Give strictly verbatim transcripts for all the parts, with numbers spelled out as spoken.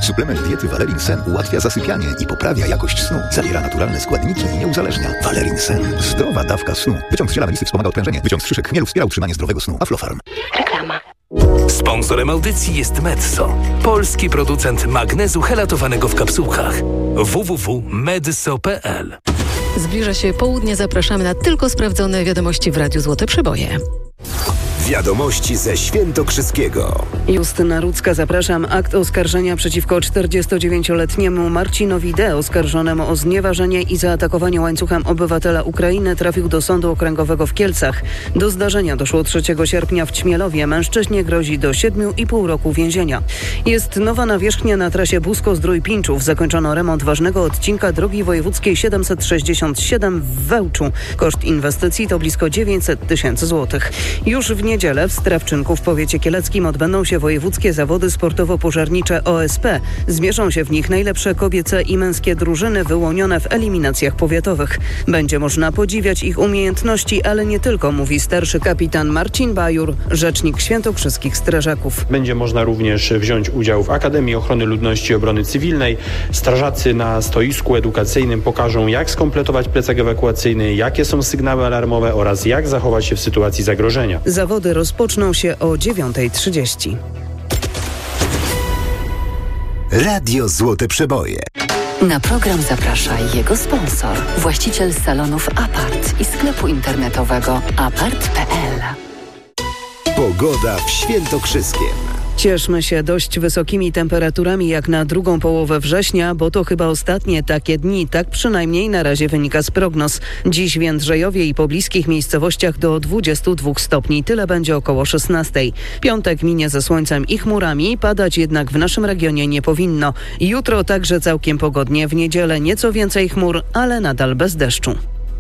Suplement diety Valerin Sen ułatwia zasypianie i poprawia jakość snu. Zawiera naturalne składniki i nie uzależnia. Valerin Sen. Zdrowa dawka snu. Wyciąg z ziela melisy wspomaga odprężenie. Wyciąg z szyszek chmielu wspiera utrzymanie zdrowego snu. Aflofarm. Reklama. Sponsorem audycji jest Medzo, polski producent magnezu helatowanego w kapsułkach. w w w kropka medso kropka p l. Zbliża się południe, zapraszamy na tylko sprawdzone wiadomości w Radiu Złote Przeboje. Wiadomości ze Świętokrzyskiego. Justyna Rudzka, zapraszam. Akt oskarżenia przeciwko czterdziestodziewięcioletniemu Marcinowi D., oskarżonemu o znieważenie i zaatakowanie łańcuchem obywatela Ukrainy, trafił do Sądu Okręgowego w Kielcach. Do zdarzenia doszło trzeciego sierpnia w Ćmielowie. Mężczyźnie grozi do siedmiu i pół roku więzienia. Jest nowa nawierzchnia na trasie Busko-Zdrój-Pińczów. Zakończono remont ważnego odcinka drogi wojewódzkiej siedemset sześćdziesiąt siedem w Wełczu. Koszt inwestycji to blisko dziewięćset tysięcy złotych. Już w niedzielę w Strawczynku w powiecie kieleckim odbędą się wojewódzkie zawody sportowo-pożarnicze O S P. Zmierzą się w nich najlepsze kobiece i męskie drużyny wyłonione w eliminacjach powiatowych. Będzie można podziwiać ich umiejętności, ale nie tylko, mówi starszy kapitan Marcin Bajur, rzecznik świętokrzyskich strażaków. Będzie można również wziąć udział w Akademii Ochrony Ludności i Obrony Cywilnej. Strażacy na stoisku edukacyjnym pokażą, jak skompletować plecak ewakuacyjny, jakie są sygnały alarmowe oraz jak zachować się w sytuacji zagrożenia. Zawody rozpoczną się o dziewiąta trzydzieści. Radio Złote Przeboje. Na program zaprasza jego sponsor, właściciel salonów Apart i sklepu internetowego apart kropka p l. Pogoda w Świętokrzyskiem. Cieszmy się dość wysokimi temperaturami jak na drugą połowę września, bo to chyba ostatnie takie dni, tak przynajmniej na razie wynika z prognoz. Dziś w Jędrzejowie i pobliskich miejscowościach do dwudziestu dwóch stopni, tyle będzie około szesnastej. Piątek minie ze słońcem i chmurami, padać jednak w naszym regionie nie powinno. Jutro także całkiem pogodnie, w niedzielę nieco więcej chmur, ale nadal bez deszczu.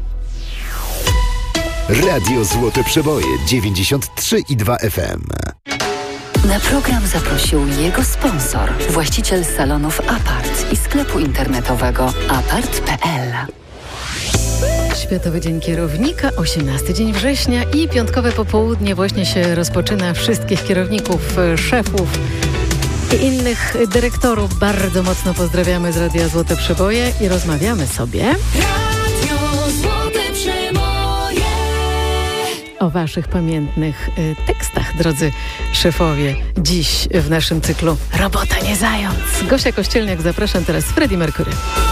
Radio Złote Przeboje dziewięćdziesiąt trzy i dwa F M. Na program zaprosił jego sponsor, właściciel salonów Apart i sklepu internetowego apart kropka p l. Światowy Dzień Kierownika, osiemnasty dzień września i piątkowe popołudnie właśnie się rozpoczyna. Wszystkich kierowników, szefów i innych dyrektorów bardzo mocno pozdrawiamy z Radia Złote Przeboje i rozmawiamy sobie o waszych pamiętnych y, tekstach, drodzy szefowie. Dziś w naszym cyklu Robota nie zając. Gosia Kościelniak, zapraszam teraz Freddie Mercury.